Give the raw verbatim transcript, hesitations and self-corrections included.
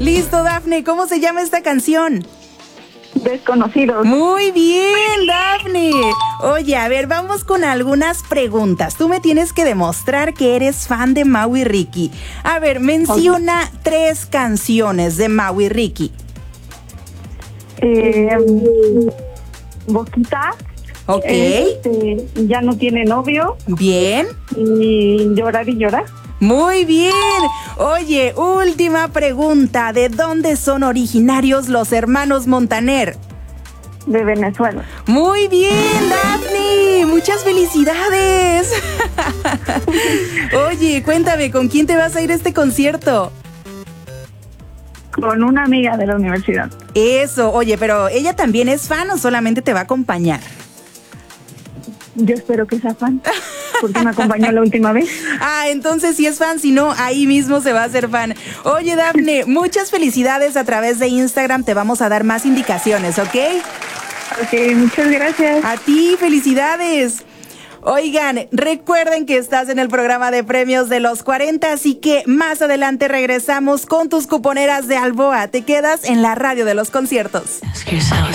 Listo, Dafne, ¿cómo se llama esta canción? Desconocidos. Muy bien, Dafne. Oye, a ver, vamos con algunas preguntas. Tú me tienes que demostrar que eres fan de Mau y Ricky. A ver, menciona okay. tres canciones de Mau y Ricky. Eh, Boquita. Ok. Este, ya no tiene novio. Bien. Y llorar y llorar. Muy bien. Oye, última pregunta. ¿De dónde son originarios los hermanos Montaner? De Venezuela. Muy bien, Dafne. Muchas felicidades. Oye, cuéntame, ¿con quién te vas a ir a este concierto? Con una amiga de la universidad. Eso, oye, pero ¿ella también es fan o solamente te va a acompañar? Yo espero que sea fan, porque me acompañó la última vez. Ah, entonces si es fan, si no, ahí mismo se va a hacer fan. Oye, Dafne, muchas felicidades. A través de Instagram te vamos a dar más indicaciones, ¿ok? Ok, muchas gracias. A ti, felicidades. Oigan, recuerden que estás en el programa de premios de los cuarenta, así que más adelante regresamos con tus cuponeras de Alboa. Te quedas en la radio de los conciertos.